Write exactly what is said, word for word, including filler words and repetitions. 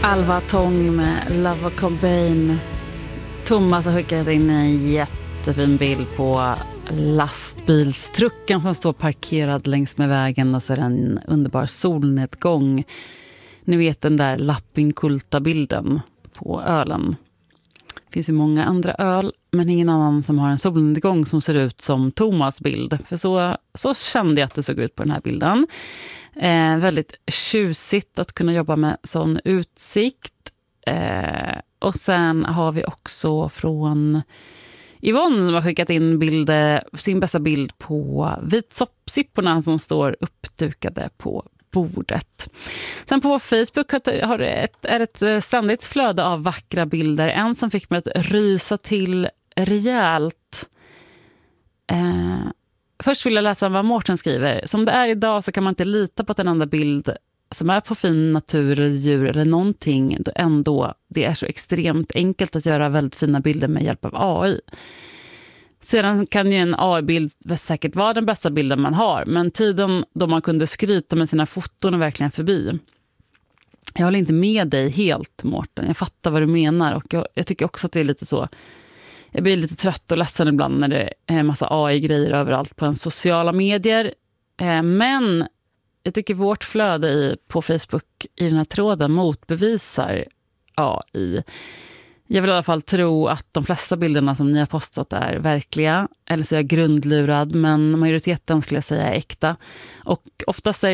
Alva Tång med Love Cobain. Thomas har skickat in en jättefin bild på lastbilstrucken som står parkerad längs med vägen, och så är det en underbar solnedgång. Ni vet den där Lappinkulta-bilden på ölen. Det finns ju många andra öl, men ingen annan som har en solnedgång som ser ut som Thomas bild. För så, så kände jag att det såg ut på den här bilden. Eh, väldigt tjusigt att kunna jobba med sån utsikt. Eh, och sen har vi också från Yvonne som har skickat in bilder, sin bästa bild på vitsoppsipporna som står uppdukade på bordet. Sen på vår Facebook har det ett, är ett ständigt flöde av vackra bilder. En som fick mig att rysa till rejält. Eh, först vill jag läsa vad Mårten skriver. Som det är idag så kan man inte lita på att en enda bild som är på fin natur eller djur eller någonting, då ändå det är så extremt enkelt att göra väldigt fina bilder med hjälp av A I. Sedan kan ju en A I-bild säkert vara den bästa bilden man har, men tiden då man kunde skryta med sina foton är verkligen förbi. Jag håller inte med dig helt, Mårten. Jag fattar vad du menar, och jag, jag tycker också att det är lite så. Jag blir lite trött och ledsen ibland när det är en massa A I-grejer överallt på en sociala medier. Eh, men jag tycker vårt flöde i, på Facebook i den här tråden motbevisar A I. Jag vill i alla fall tro att de flesta bilderna som ni har postat är verkliga. Eller så är jag grundlurad, men majoriteten skulle jag säga är äkta. Och oftast är